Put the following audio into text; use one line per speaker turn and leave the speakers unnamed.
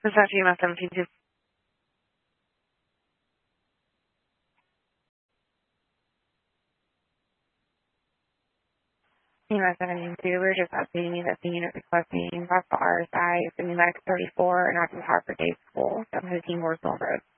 This is actually my 17 17-2, we're just updating you that the unit requesting across the RSI is the pneumatic 34 and active Hartford Day School, 715 Horseville Road.